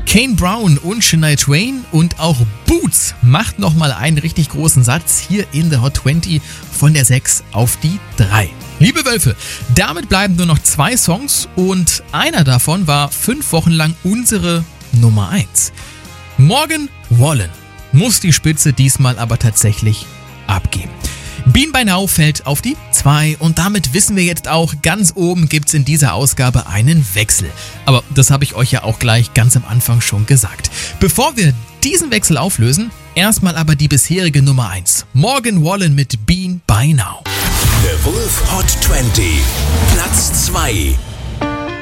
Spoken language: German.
Kane Brown und Shania Twain und auch Boots macht nochmal einen richtig großen Satz hier in der Hot 20 von der 6 auf die 3. Liebe Wölfe, damit bleiben nur noch 2 Songs und einer davon war 5 Wochen lang unsere Nummer 1. Morgan Wallen muss die Spitze diesmal aber tatsächlich abgeben. Bean by Now fällt auf die 2 und damit wissen wir jetzt auch, ganz oben gibt's in dieser Ausgabe einen Wechsel. Aber das habe ich euch ja auch gleich ganz am Anfang schon gesagt. Bevor wir diesen Wechsel auflösen, erstmal aber die bisherige Nummer 1. Morgan Wallen mit Bean by Now. The Wolf Hot 20, Platz 2.